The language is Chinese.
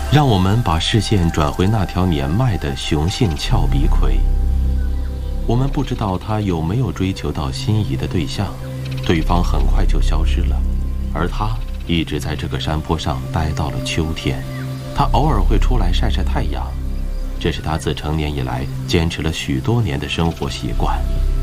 让我们把视线转回那条年迈的雄性翘鼻葵。我们不知道它有没有追求到心仪的对象，对方很快就消失了，而它一直在这个山坡上待到了秋天。它偶尔会出来晒晒太阳，这是它自成年以来坚持了许多年的生活习惯。